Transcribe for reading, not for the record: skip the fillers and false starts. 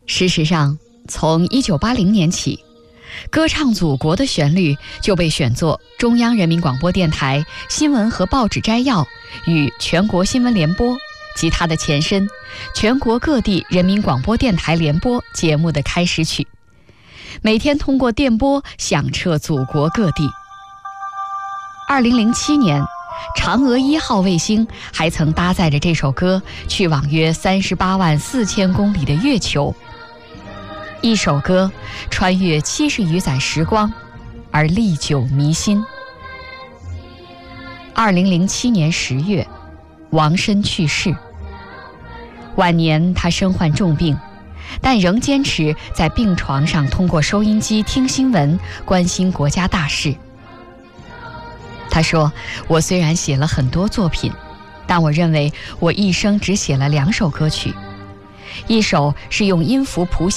事实上，从1980年起，歌唱祖国的旋律就被选作中央人民广播电台新闻和报纸摘要与全国新闻联播及它的前身全国各地人民广播电台联播节目的开始曲，每天通过电波响彻祖国各地。2007年，嫦娥1号卫星还曾搭载着这首歌去往约38万4千公里的月球。一首歌穿越70余载时光，而历久弥新。2007年10月，王申去世。晚年他身患重病，但仍坚持在病床上通过收音机听新闻，关心国家大事。他说，我虽然写了很多作品，但我认为我一生只写了2首歌曲，一首是用音符谱写